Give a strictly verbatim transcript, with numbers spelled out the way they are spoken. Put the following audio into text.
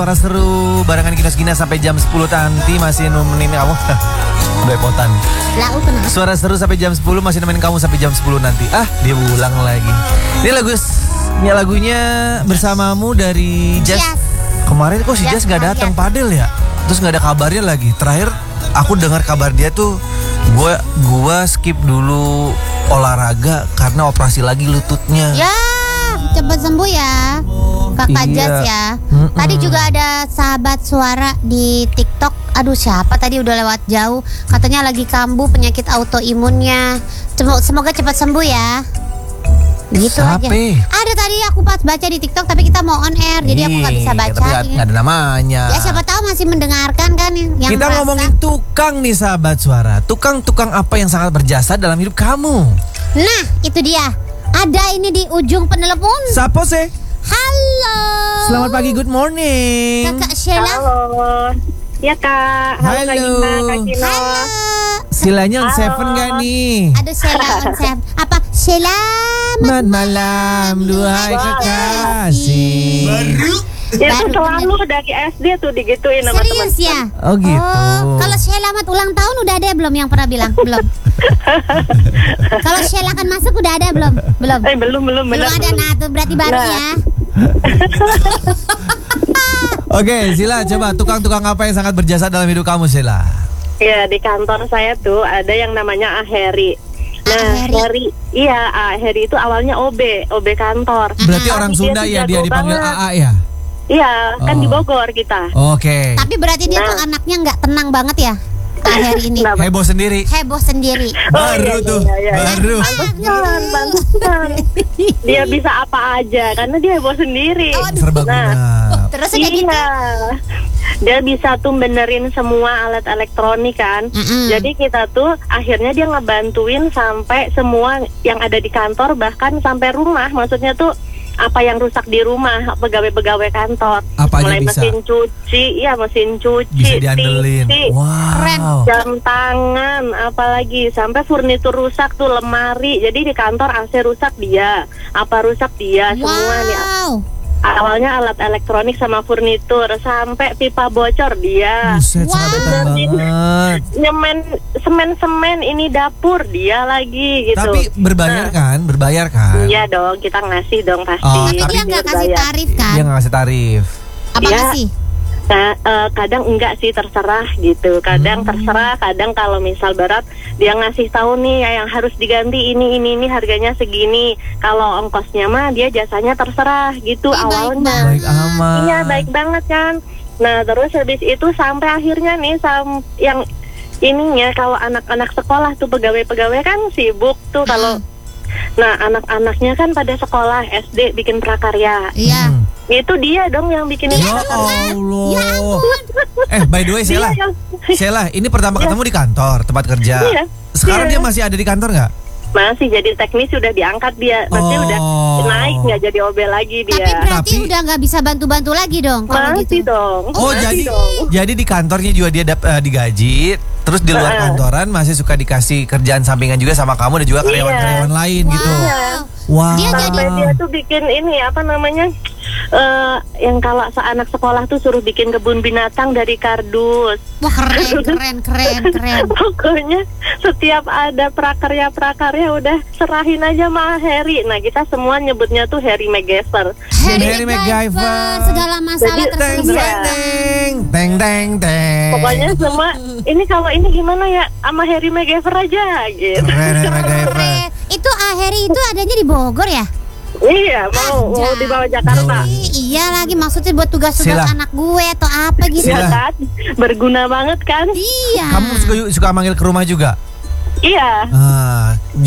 Suara seru barengan Kinos-Gina sampai jam sepuluh nanti masih nemenin kamu. Belepotan. Lau kenapa? Suara seru sampai jam sepuluh masih nemenin kamu sampai jam sepuluh nanti. Ah, dia ulang lagi. Ini lagu ini lagunya bersamamu dari Jazz. Yes. Kemarin kok si Jazz Jazz nggak datang Padel ya? Terus nggak ada kabarnya lagi. Terakhir aku dengar kabar dia tuh gua gua skip dulu olahraga karena operasi lagi lututnya. Ya, cepat sembuh ya. Kakak Iya. Jazz ya. Mm-mm. Tadi juga ada sahabat suara di TikTok. Aduh, siapa tadi udah lewat jauh. Katanya lagi kambuh penyakit autoimunnya. Sem- Semoga cepat sembuh ya. Gitu Siapa? aja. Ada tadi aku pas baca di TikTok, tapi kita mau on air, jadi aku nggak bisa Iya, baca. tapi nggak- nggak ada namanya. Ya siapa tahu masih mendengarkan kan yang yang Kita merasa- ngomongin tukang nih sahabat suara. Tukang-tukang apa yang sangat berjasa dalam hidup kamu? Nah, itu dia. Ada ini di ujung penelepon. Sapo sih? Halo. Selamat pagi, good morning. Kakak Sheila. Halo. Ya Kak. Halo, Kak Halo. Gina, Kak Kino. Halo. Silanya on Halo. seven gak nih? Aduh, Sheila on seven. Apa? Sheila. Selamat malam, duhai kekasih. Itu Baru selalu dari S D tuh digituin sama Serius teman. ya? Oh gitu. Oh, kalau Sheila mat ulang tahun udah ada belum yang pernah bilang? Belum. Kalau Sheila kan masuk udah ada belum? Belum. Eh belum belum Belum benar. ada, nah tuh berarti baru Nah. ya. Oke, Sila, coba tukang-tukang apa yang sangat berjasa dalam hidup kamu, Sila? Ya di kantor saya tuh ada yang namanya Aheri. Nah, Aheri. Heri, iya Aheri itu awalnya O B, O B kantor. Berarti Tapi orang dia Sunda tuh ya, dia jago dipanggil banget. A A ya? Iya, kan Oh. di Bogor kita. Oke. Tapi berarti dia Nah. tuh anaknya nggak tenang banget ya? Akhir ini. Kenapa? Heboh sendiri. Heboh sendiri. Oh, Baru iya, iya, tuh, iya, iya. baru. Pantesan, pantesan. Dia bisa apa aja karena dia heboh sendiri. Oh, Serbaguna. Terus udah gitu. Iya, dia bisa tuh benerin semua alat elektronik kan. Mm-mm. Jadi kita tuh akhirnya dia ngebantuin sampai semua yang ada di kantor, bahkan sampai rumah. Maksudnya tuh apa yang rusak di rumah, pegawai-pegawai kantor. Apa aja Mulai bisa? mesin cuci, ya mesin cuci, Bisa diandelin. T V, Keren. Wow. jam tangan, apalagi sampai furnitur rusak tuh, lemari. Jadi di kantor A C rusak dia, apa rusak dia, semua nih. Wow. Awalnya alat elektronik sama furnitur, sampai pipa bocor dia. Buset, Wow. sangat betah banget. Nyemen semen-semen ini dapur dia lagi gitu. Tapi berbayar kan? Berbayar kan? Iya dong, kita ngasih dong pasti. Oh, Tapi tapi dia nggak kasih berbayar. tarif kan? Dia nggak ngasih tarif. Apa Iya. kasih? Nah, eh, kadang enggak sih, terserah gitu. Kadang Hmm. terserah, kadang kalau misal berat dia ngasih tahu nih ya, yang harus diganti ini ini ini harganya segini. Kalau ongkosnya mah dia jasanya terserah gitu. Ih, baik awalnya. banget. Baik amat. Iya, baik banget kan. Nah, terus habis itu sampai akhirnya nih sam yang ininya kalau anak-anak sekolah tuh, pegawai-pegawai kan sibuk tuh kalau. Nah, anak-anaknya kan pada sekolah S D bikin prakarya. Iya. Hmm. Itu dia dong yang bikin Ya prakarya. Allah. Eh, by the way, Dia Sheila. yang- Sheila, ini pertama Iya. ketemu di kantor, tempat kerja. Iya. Sekarang Iya. dia masih ada di kantor nggak? Masih jadi teknis, sudah diangkat dia. Berarti Oh. udah naik, nggak jadi O B lagi Tapi dia. berarti Tapi- udah nggak bisa bantu-bantu lagi dong kalau Masih gitu. dong. Oh, Masih jadi dong. jadi di kantornya juga dia dap- eh, digaji, terus di luar Heeh. kantoran masih suka dikasih kerjaan sampingan juga sama kamu dan juga Iya. karyawan-karyawan lain Wow. gitu. Iya. Wow. Dia jadi- Sampai dia tuh bikin ini apa namanya? eh yang kalau seanak sekolah tuh suruh bikin kebun binatang dari kardus. Wah, keren, keren, keren, keren. Pokoknya setiap ada prakarya-prakarya udah serahin aja sama Harry. Nah, kita semua nyebutnya tuh Harry MacGyver. Harry MacGyver. Segala masalah Jadi, Teng terselesaikan. teng teng teng teng. Pokoknya semua ini kalau ini gimana ya, sama Harry MacGyver aja gitu. Keren Harry MacGyver. Keren. Itu Aheri itu adanya di Bogor ya? Iya, mau mau Jauh. dibawa Jakarta. Ih, iya lagi, maksudnya buat tugas-tugas Sila. anak gue atau apa gitu. Sila. Iya kan? Berguna banget kan? Iya. Kamu suka suka manggil ke rumah juga? Iya. Ah,